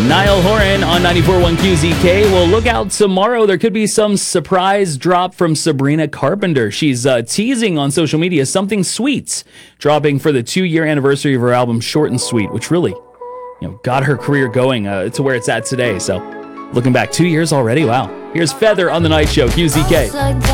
Niall Horan on 94.1 QZK. Well, look out tomorrow. There could be some surprise drop from Sabrina Carpenter. She's teasing on social media something sweet, dropping for the 2-year anniversary of her album Short and Sweet, which really, got her career going to where it's at today. So, looking back 2 years already, wow. Here's Feather on the Night Show, QZK.